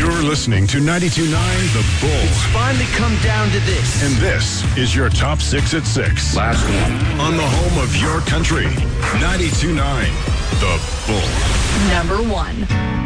You're listening to 92.9 The Bull. It's finally come down to this. And this is your Top 6 at 6. Last one. On the home of your country, 92.9 The Bull. Number 1.